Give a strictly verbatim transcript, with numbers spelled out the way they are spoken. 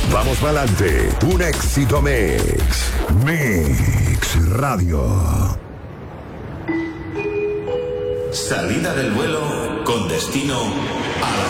Vamos pa'lante. Un éxito mix. Mix Radio. Salida del vuelo con destino a la